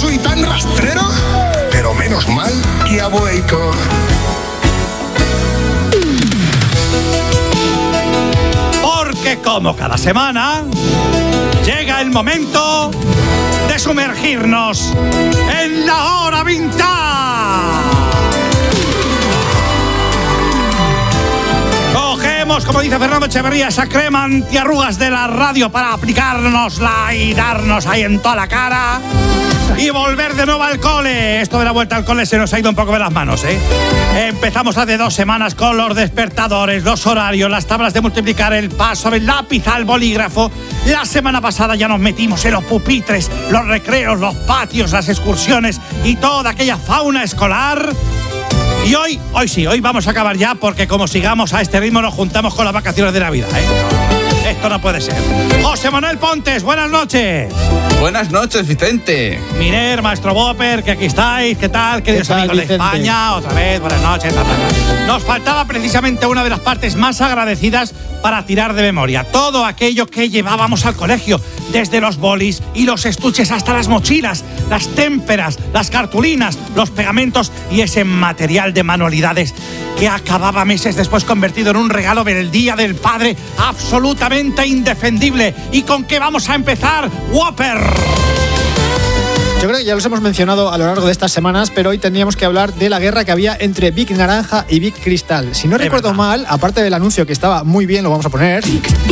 soy tan rastrero, pero menos mal que ha vuelto. Porque como cada semana, llega el momento de sumergirnos en la hora vintage. Cogemos, como dice Fernando Echeverría, esa crema antiarrugas de la radio para aplicárnosla y darnos ahí en toda la cara y volver de nuevo al cole. Esto de la vuelta al cole se nos ha ido un poco de las manos, ¿eh? Empezamos hace 2 semanas con los despertadores, los horarios, las tablas de multiplicar, el paso del lápiz al bolígrafo. La semana pasada ya nos metimos en los pupitres, los recreos, los patios, las excursiones y toda aquella fauna escolar. Y hoy vamos a acabar ya, porque como sigamos a este ritmo nos juntamos con las vacaciones de Navidad, ¿eh? Esto no puede ser. José Manuel Pontes, buenas noches. Buenas noches, Vicente. Miner, maestro Boper, que aquí estáis. ¿Qué tal, queridos amigos de España? Otra vez, buenas noches. Nos faltaba precisamente una de las partes más agradecidas para tirar de memoria. Todo aquello que llevábamos al colegio, desde los bolis y los estuches hasta las mochilas, las témperas, las cartulinas, los pegamentos y ese material de manualidades que acababa meses después convertido en un regalo del Día del Padre absolutamente indefendible. ¿Y con qué vamos a empezar, Whopper? Yo creo que ya los hemos mencionado a lo largo de estas semanas, pero hoy tendríamos que hablar de la guerra que había entre Bic Naranja y Bic Cristal. Si no recuerdo mal, aparte del anuncio que estaba muy bien, lo vamos a poner.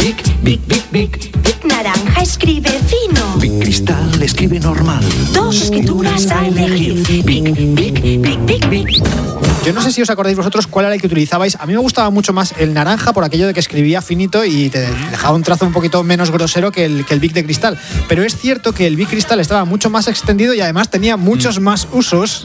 Bic Naranja escribe fino. Bic Cristal escribe normal. 2 escrituras a elegir. Bic. Yo no sé si os acordáis vosotros cuál era el que utilizabais. A mí me gustaba mucho más el naranja por aquello de que escribía finito y te dejaba un trazo un poquito menos grosero que el Bic de Cristal. Pero es cierto que el Bic Cristal estaba mucho más extendido y además tenía muchos más usos.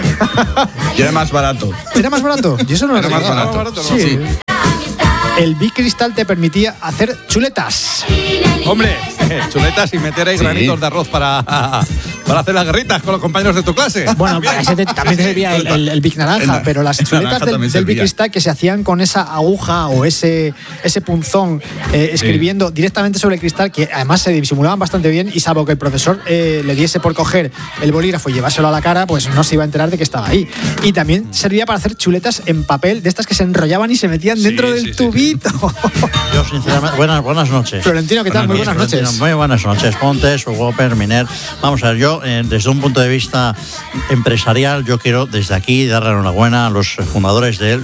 Y era más barato. ¿Era más barato? Yo eso no lo Era más barato. Sí. El Bic Cristal te permitía hacer chuletas. Hombre, chuletas y meter ahí granitos de arroz para hacer las guerritas con los compañeros de tu clase. Bueno, para ese también te servía el Bic Naranja, pero las chuletas del Bic Cristal que se hacían con esa aguja o ese punzón escribiendo directamente sobre el cristal, que además se disimulaban bastante bien, y salvo que el profesor le diese por coger el bolígrafo y llevárselo a la cara, pues no se iba a enterar de que estaba ahí. Y también servía para hacer chuletas en papel, de estas que se enrollaban y se metían dentro del tubito. Yo sinceramente, buenas noches. Florentino, ¿qué tal? Muy buenas noches. Muy buenas noches, Pontes, Whopper, Miner. Vamos a ver, yo desde un punto de vista empresarial, yo quiero desde aquí darle enhorabuena a los fundadores del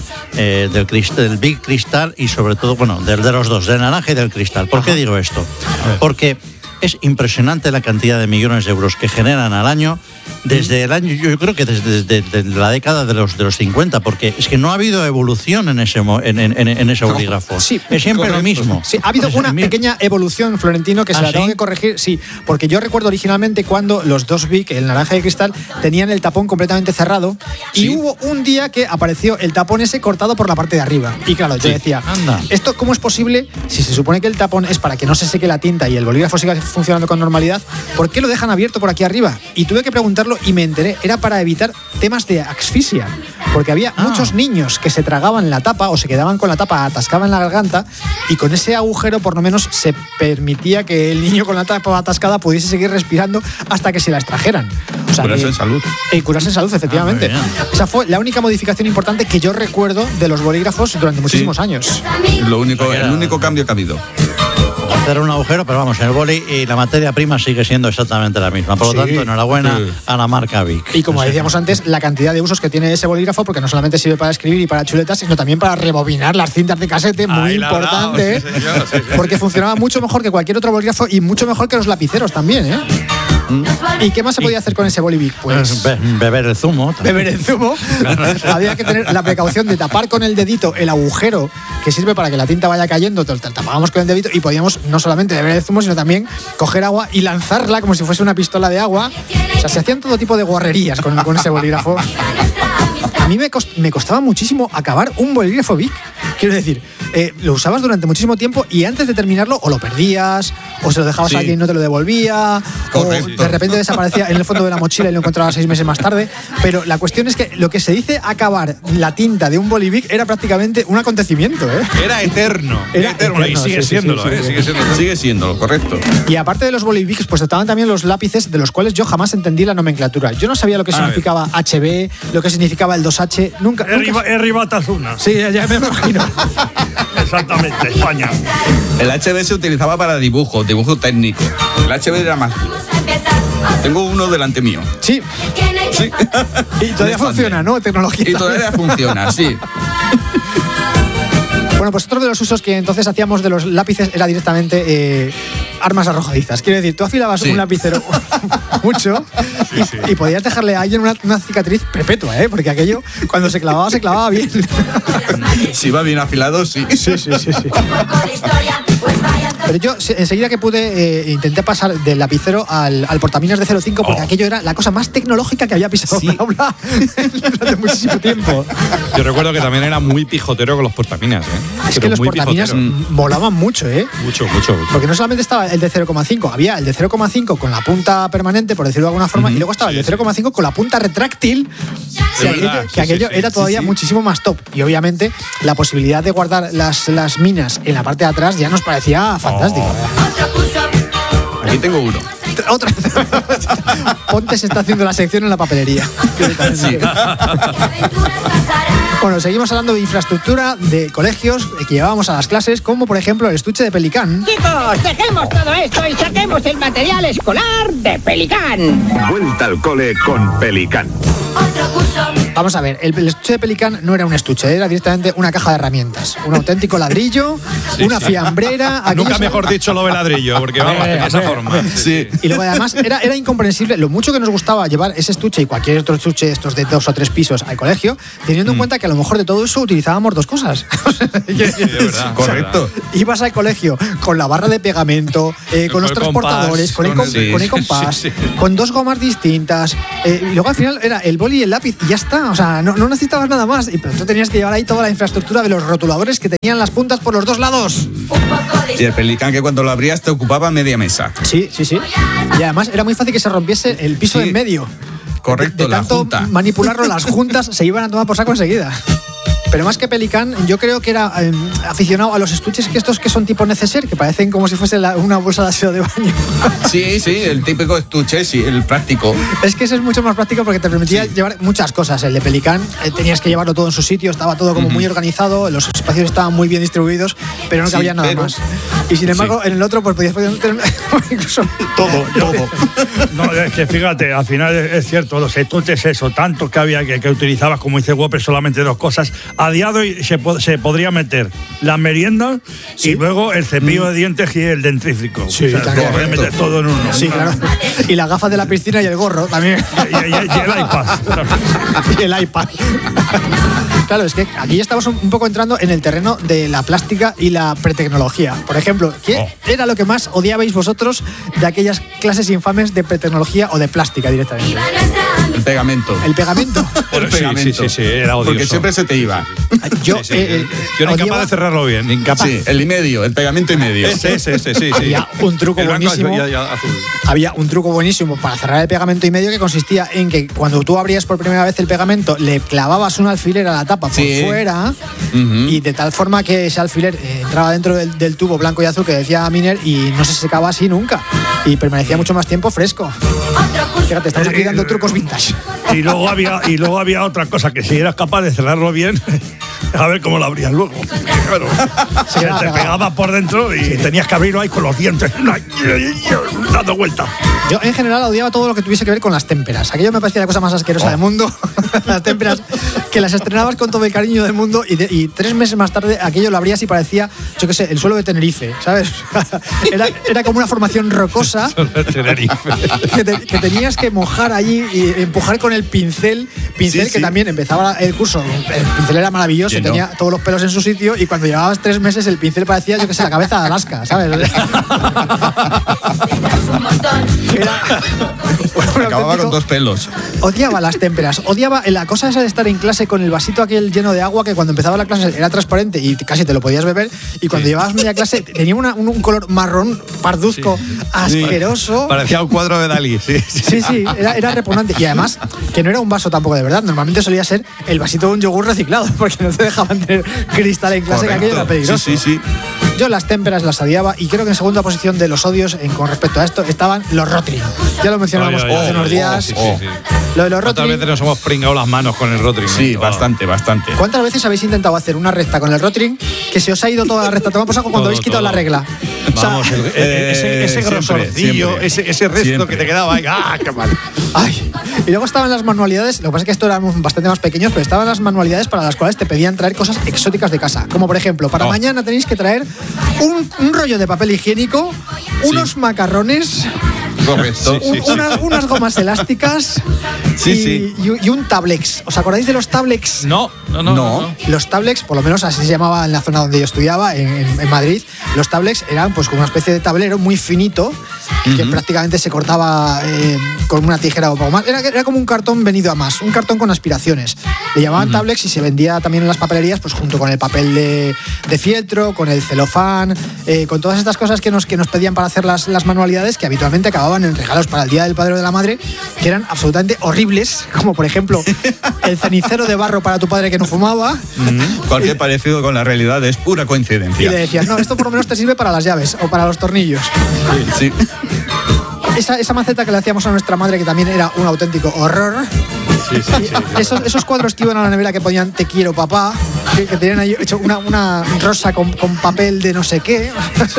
Bic Cristal y sobre todo, bueno, de los dos, del naranja y del cristal. ¿Por qué digo esto? Porque es impresionante la cantidad de millones de euros que generan al año desde el año, yo creo que desde la década de los 50, porque es que no ha habido evolución en ese bolígrafo. Sí, es siempre lo mismo. Sí, ha habido una pequeña evolución, Florentino, que se la tengo que corregir. Sí, porque yo recuerdo originalmente cuando los dos Bic, el naranja y el cristal, tenían el tapón completamente cerrado, y hubo un día que apareció el tapón ese cortado por la parte de arriba. Y claro, yo decía, ¿esto cómo es posible? Si se supone que el tapón es para que no se seque la tinta y el bolígrafo siga funcionando con normalidad, ¿por qué lo dejan abierto por aquí arriba? Y tuve que preguntarlo y me enteré, era para evitar temas de asfixia, porque había muchos niños que se tragaban la tapa o se quedaban con la tapa atascada en la garganta, y con ese agujero por lo menos se permitía que el niño con la tapa atascada pudiese seguir respirando hasta que se la extrajeran. O sea, curarse en salud. Curarse en salud, efectivamente. Esa fue la única modificación importante que yo recuerdo de los bolígrafos durante muchísimos años. El único cambio que ha habido. Hacer un agujero, pero vamos, el boli y la materia prima sigue siendo exactamente la misma. Por lo tanto, enhorabuena a la marca Bic. Y como decíamos antes, la cantidad de usos que tiene ese bolígrafo, porque no solamente sirve para escribir y para chuletas, sino también para rebobinar las cintas de casete, muy importante, porque funcionaba mucho mejor que cualquier otro bolígrafo y mucho mejor que los lapiceros también, ¿eh? ¿Y qué más se podía hacer con ese bolivic? Pues beber el zumo. Beber el zumo. Había que tener la precaución de tapar con el dedito el agujero que sirve para que la tinta vaya cayendo. Tapábamos con el dedito y podíamos no solamente beber el zumo, sino también coger agua y lanzarla como si fuese una pistola de agua. O sea, se hacían todo tipo de guarrerías con ese bolígrafo. A mí me costaba muchísimo acabar un bolígrafo Bic. Quiero decir, lo usabas durante muchísimo tiempo y antes de terminarlo o lo perdías o se lo dejabas a alguien y no te lo devolvía, Correcto. o de repente desaparecía en el fondo de la mochila y lo encontrabas 6 meses más tarde. Pero la cuestión es que lo que se dice acabar la tinta de un bolivic era prácticamente un acontecimiento, ¿eh? Era eterno. Era eterno. Y eterno, sigue sí, siéndolo, sí, sí, ¿eh? sí. Sigue siéndolo. Sigue siéndolo, correcto. Y aparte de los bolivics, pues estaban también los lápices, de los cuales yo jamás entendí la nomenclatura. Yo no sabía lo que significaba HB, lo que significaba el 2H, nunca. Es Ribatasuna. Sí, ya me imagino. Exactamente, España. El HB se utilizaba para dibujo técnico. El HB era más duro. Tengo uno delante mío. Sí. Sí. Y todavía funciona, ¿no? Tecnología. Y todavía funciona, sí. Bueno, pues otro de los usos que entonces hacíamos de los lápices era directamente armas arrojadizas. Quiero decir, tú afilabas un lapicero mucho y podías dejarle a alguien una cicatriz perpetua, ¿eh? Porque aquello, cuando se clavaba bien. Si va bien afilado, sí. Sí. Pero yo enseguida que pude intenté pasar del lapicero al portaminas de 0,5 porque aquello era la cosa más tecnológica que había pisado la aula durante muchísimo tiempo. Yo recuerdo que también era muy pijotero con los portaminas, ¿eh? Es Pero que los muy portaminas pijotero. volaban mucho, ¿eh? Mucho. Porque no solamente estaba el de 0,5, había el de 0,5 con la punta permanente, por decirlo de alguna forma, y luego estaba el de 0,5 con la punta retráctil, que aquello era todavía muchísimo más top. Y obviamente la posibilidad de guardar las minas en la parte de atrás ya nos parecía fantástico. Aquí tengo uno. Otra. Ponte se está haciendo la sección en la papelería. Sí. Bueno, seguimos hablando de infraestructura de colegios que llevábamos a las clases, como por ejemplo el estuche de Pelicán. Chicos, dejemos todo esto y saquemos el material escolar de Pelicán. Vuelta al cole con Pelicán. Vamos a ver, el estuche de Pelicán no era un estuche, era directamente una caja de herramientas. Un auténtico ladrillo, una fiambrera. Nunca mejor dicho lo de ladrillo, porque vamos, tenía esa forma. Sí. Y luego además era incomprensible lo mucho que nos gustaba llevar ese estuche y cualquier otro estuche, estos de 2 o 3 pisos al colegio, teniendo en cuenta que a lo mejor de todo eso utilizábamos 2 cosas. Verdad, Correcto. Ibas al colegio con la barra de pegamento, con los el transportadores, compás, con el compás, sí. con 2 gomas distintas. Y luego al final era el boli y el lápiz y ya está. O sea, no necesitabas nada más. Pero tú tenías que llevar ahí toda la infraestructura de los rotuladores que tenían las puntas por los 2 lados. Y el Pelicán que cuando lo abrías te ocupaba media mesa. Sí. Y además era muy fácil que se rompiese el piso Sí. de en medio. Correcto, De la tanto junta. manipularlo, las juntas se iban a tomar por saco enseguida. Pero más que Pelicán, yo creo que era aficionado a los estuches que son tipo neceser, que parecen como si fuese una bolsa de aseo de baño. Sí, el típico estuche, sí, el práctico. Es que ese es mucho más práctico porque te permitía llevar muchas cosas. El de Pelicán tenías que llevarlo todo en su sitio, estaba todo como muy organizado, los espacios estaban muy bien distribuidos, pero no cabía nada más. Y sin embargo, en el otro pues podías tener incluso Todo. No, es que fíjate, al final es cierto, los estuches, eso, tanto que había que utilizabas, como dice Whopper, solamente 2 cosas. A día de hoy se podría meter la merienda y luego el cepillo de dientes y el dentrífico. Sí, se puede meter todo en uno. Sí, claro. Y las gafas de la piscina y el gorro también. Y el iPad. Y el iPad. Claro, es que aquí ya estamos un poco entrando en el terreno de la plástica y la pretecnología. Por ejemplo, ¿qué era lo que más odiabais vosotros de aquellas clases infames de pretecnología o de plástica directamente? El pegamento. El pegamento. El pegamento. Sí, era odioso. Porque siempre se te iba. Yo, Yo era incapaz de cerrarlo bien. Incapaz. Sí, el y medio, el pegamento y medio. Ese, sí. Había un truco El blanco buenísimo. y azul. Había un truco buenísimo para cerrar el pegamento y medio que consistía en que cuando tú abrías por primera vez el pegamento le clavabas un alfiler a la tapa por fuera y de tal forma que ese alfiler entraba dentro del tubo blanco y azul que decía Miner y no se secaba así nunca y permanecía mucho más tiempo fresco. Fíjate, estamos aquí dando trucos vintage. Y luego había otra cosa, que si eras capaz de cerrarlo bien, a ver cómo lo abrías luego. Claro, se te pegaba por dentro y tenías que abrirlo ahí con los dientes, dando vuelta. Yo en general odiaba todo lo que tuviese que ver con las témperas. Aquello me parecía la cosa más asquerosa del mundo. Las témperas que las estrenabas con todo el cariño del mundo y 3 meses más tarde aquello lo abrías y parecía, yo qué sé, el suelo de Tenerife, ¿sabes? Era como una formación rocosa que tenías que mojar allí y empujar con el pincel que también empezaba el curso. El pincel era maravilloso, tenía todos los pelos en su sitio y cuando llevabas 3 meses el pincel parecía, yo qué sé, la cabeza de Alaska, ¿sabes? Acababa con 2 pelos. Odiaba las témperas, odiaba la cosa esa de estar en clase con el vasito aquel lleno de agua que cuando empezaba la clase era transparente y casi te lo podías beber, y cuando llevabas media clase tenía un color marrón parduzco, asqueroso. Parecía un cuadro de Dalí, Sí, era repugnante. Y además, que no era un vaso tampoco de verdad. Normalmente solía ser el vasito de un yogur reciclado, porque no te dejaban tener cristal en clase. Correcto. Que aquello era peligroso. Sí. Yo las témperas las odiaba, y creo que en segunda posición de los odios con respecto a esto estaban los Rotring. Ya lo mencionábamos hace unos días. Sí. Lo de los Rotring. ¿Cuántas veces nos hemos pringado las manos con el Rotring? Sí, bastante. ¿Cuántas veces habéis intentado hacer una recta con el Rotring que se os ha ido toda la recta? Te vamos a cuando habéis quitado la regla. Vamos, ese grosorcillo, ese resto que te quedaba ahí. ¡Ah, qué mal! Ay. Y luego estaban las manualidades. Lo que pasa es que esto éramos bastante más pequeños, pero estaban las manualidades para las cuales te pedían traer cosas exóticas de casa. Como por ejemplo, para mañana tenéis que traer un rollo de papel higiénico, unos macarrones. Correcto. Unas gomas elásticas y un tablex. ¿Os acordáis de los tablex? No. Los tablex, por lo menos así se llamaba en la zona donde yo estudiaba, en Madrid. Los tablex eran pues como una especie de tablero muy finito que prácticamente se cortaba con una tijera o poco más. Era como un cartón venido a más, un cartón con aspiraciones. Le llamaban tablex y se vendía también en las papelerías, pues junto con el papel de fieltro, con el celofán, con todas estas cosas que nos pedían para hacer las manualidades, que habitualmente acababan en regalos para el Día del Padre o de la Madre, que eran absolutamente horribles, como por ejemplo el cenicero de barro para tu padre que no fumaba. Cualquier parecido con la realidad es pura coincidencia. Y le decías, no, esto por lo menos te sirve para las llaves o para los tornillos. Sí. Esa maceta que le hacíamos a nuestra madre, que también era un auténtico horror. Sí. Esos cuadros que iban a la nevera que ponían te quiero papá, que tenían ahí hecho una rosa con papel de no sé qué.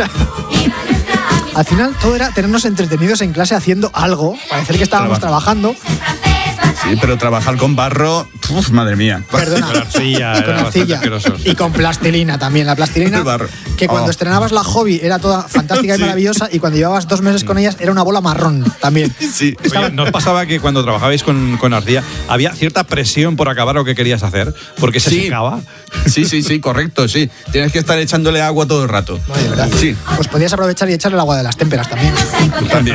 Al final todo era tenernos entretenidos en clase haciendo algo, parecer que estábamos trabajando. Sí, pero trabajar con barro, madre mía. Perdona, con arcilla, y con plastilina también. La plastilina, que cuando estrenabas la Hobby era toda fantástica y maravillosa, y cuando llevabas 2 meses con ellas era una bola marrón también. Sí. Oye, ¿no os pasaba que cuando trabajabais con arcilla había cierta presión por acabar lo que querías hacer? Porque se secaba. Sí, correcto, sí. Tienes que estar echándole agua todo el rato. No, de verdad. Sí. Pues podías aprovechar y echarle el agua de las témperas también. También.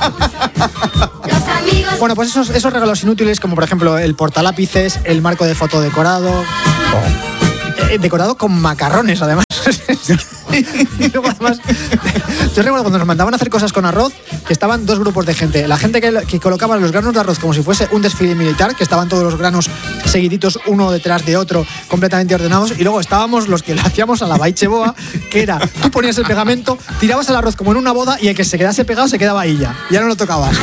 Bueno, pues esos regalos inútiles, como por ejemplo el portalápices, el marco de foto decorado, decorado con macarrones además. Y luego además, yo recuerdo cuando nos mandaban a hacer cosas con arroz, que estaban 2 grupos de gente. La gente que colocaba los granos de arroz como si fuese un desfile militar, que estaban todos los granos seguiditos uno detrás de otro, completamente ordenados. Y luego estábamos los que lo hacíamos a la baicheboa, que era, tú ponías el pegamento, tirabas el arroz como en una boda, y el que se quedase pegado se quedaba ahí ya no lo tocabas.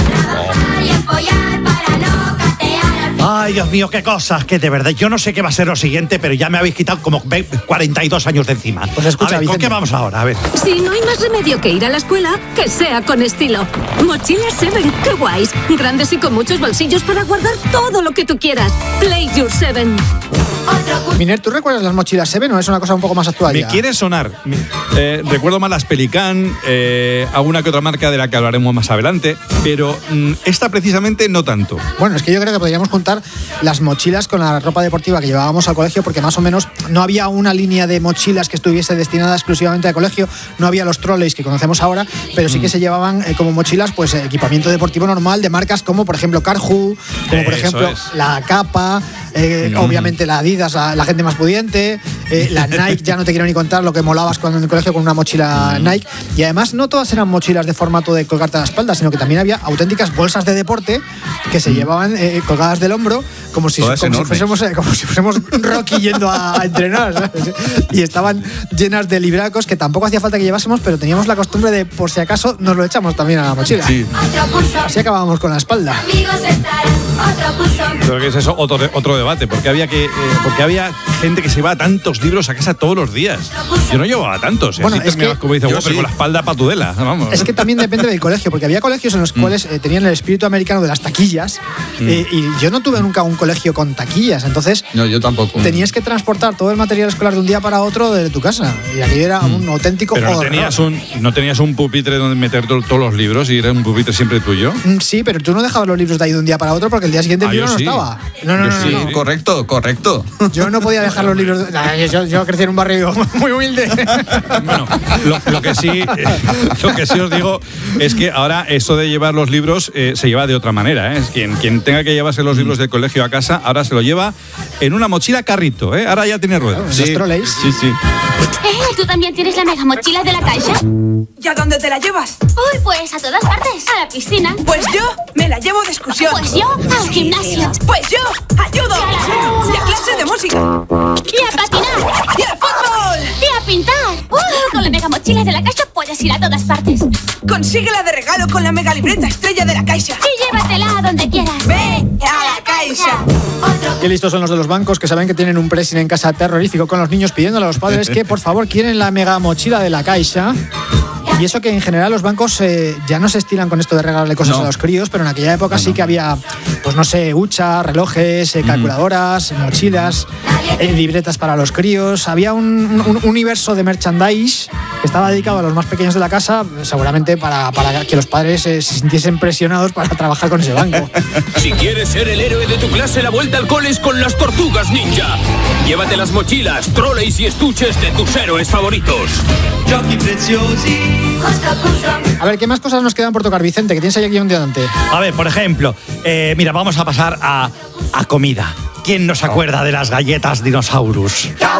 Ay, Dios mío, qué cosas, que de verdad, yo no sé qué va a ser lo siguiente, pero ya me habéis quitado como 42 años de encima. Pues escucha, a ver, ¿con qué vamos ahora? A ver. Si no hay más remedio que ir a la escuela, que sea con estilo. Mochilas Seven, qué guays. Grandes y con muchos bolsillos para guardar todo lo que tú quieras. Play Your Seven. Miner, ¿tú recuerdas las mochilas Seven o es una cosa un poco más actual? Me quiere sonar. Recuerdo más las Pelican, alguna que otra marca de la que hablaremos más adelante, pero esta precisamente no tanto. Bueno, es que yo creo que podríamos juntar las mochilas con la ropa deportiva que llevábamos al colegio, porque más o menos no había una línea de mochilas que estuviese destinada exclusivamente al colegio, no había los trolleys que conocemos ahora, pero sí que se llevaban como mochilas pues equipamiento deportivo normal de marcas como por ejemplo Carhu, como por ejemplo la Kappa, obviamente la Adidas, la gente más pudiente, la Nike, ya no te quiero ni contar lo que molabas cuando en el colegio con una mochila Nike. Y además no todas eran mochilas de formato de colgarte a la espalda, sino que también había auténticas bolsas de deporte que se llevaban colgadas del hombro, como si fuésemos Rocky yendo a entrenar, ¿sabes? Y estaban llenas de libracos que tampoco hacía falta que llevásemos, pero teníamos la costumbre de, por si acaso, nos lo echamos también a la mochila. Sí. Así acabábamos con la espalda. Creo que es eso otro debate, porque había gente que se llevaba tantos libros a casa todos los días. Yo no llevaba tantos. Bueno, así terminabas, como dice, pero con la espalda patudela. Vamos. Es que también depende del colegio, porque había colegios en los cuales tenían el espíritu americano de las taquillas, y yo no tuve nunca un colegio con taquillas, entonces no, yo tampoco. Tenías que transportar todo el material escolar de un día para otro de tu casa, y aquello era un auténtico pero horror. ¿No tenías un pupitre donde meter todos los libros y era un pupitre siempre tuyo? Sí, pero tú no dejabas los libros de ahí de un día para otro porque el día siguiente el libro no estaba. llegaba. No. Sí, correcto. Yo no podía dejar los libros. Yo crecí en un barrio muy humilde. Bueno, lo que sí os digo es que ahora esto de llevar los libros se lleva de otra manera. Es quien tenga que llevarse los libros del colegio a casa, ahora se lo lleva en una mochila carrito. Ahora ya tiene ruedas. Los trolleys. Sí. ¿Tú también tienes la mega mochila de la Caixa? ¿Y a dónde te la llevas? Uy, pues a todas partes. A la piscina. Pues yo me la llevo de excursión. Pues yo al gimnasio. Pues yo ayudo. Y a clase de música. Y a patinar. Y al fútbol. Y a pintar. Con la mega mochila de la Caixa puedes ir a todas partes. Consíguela de regalo con la mega libreta estrella de la Caixa. Y llévatela a donde quieras. ¡Ve a la Caixa! Qué listos son los de los bancos que saben que tienen un pressing en casa terrorífico con los niños pidiéndole a los padres que por favor quieren la mega mochila de la Caixa. Y eso que en general los bancos ya no se estilan con esto de regalarle cosas a los críos, pero en aquella época sí que había, pues no sé, hucha, relojes, calculadoras, mochilas, libretas para los críos. Había un universo de merchandise que estaba dedicado a los más pequeños de la casa, seguramente para que los padres se sintiesen presionados para trabajar con ese banco. Si quieres ser el héroe de tu clase, la vuelta al cole es con las Tortugas Ninja. Llévate las mochilas, trolleys y estuches de tus héroes favoritos. A ver, ¿qué más cosas nos quedan por tocar, Vicente? Que tienes ahí aquí un diamante. A ver, por ejemplo, mira, vamos a pasar a comida. ¿Quién no se acuerda de las galletas Dinosaurus?